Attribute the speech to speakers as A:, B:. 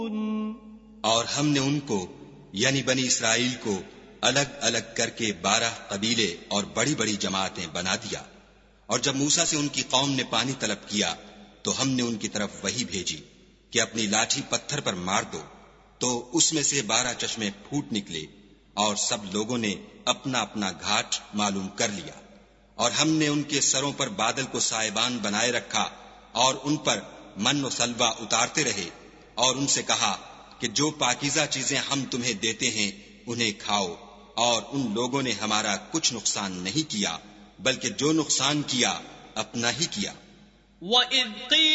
A: और हमने उनको यानी बनी इसराइल को अलग अलग करके 12 कबीले और बड़ी बड़ी जमातें बना दिया। और जब मूसा से उनकी कौम ने पानी तलब किया तो हमने उनकी तरफ वही भेजी कि अपनी लाठी पत्थर पर मार दो, तो उसमें से 12 चश्मे फूट निकले और सब लोगों ने अपना अपना घाट मालूम कर लिया। और हमने उनके सरों पर बादल को साइबान बनाए रखा और उन पर मन और सलवा उतारते रहे और उनसे कहा कि जो पाकीज़ा चीजें हम तुम्हें देते हैं उन्हें खाओ। और उन लोगों ने हमारा कुछ नुकसान नहीं किया, बल्कि जो नुकसान किया अपना ही किया।